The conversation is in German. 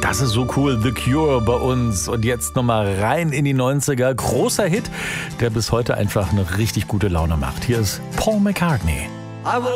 Das ist so cool. The Cure bei uns. Und jetzt nochmal rein in die 90er. Großer Hit, der bis heute einfach eine richtig gute Laune macht. Hier ist Paul McCartney.